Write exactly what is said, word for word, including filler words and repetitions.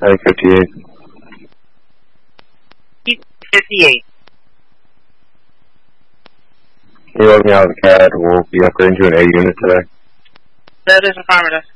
I fifty-eight. fifty-eight. Can you load me out of the C A D? We'll be upgrading to an A unit today. That is affirmative.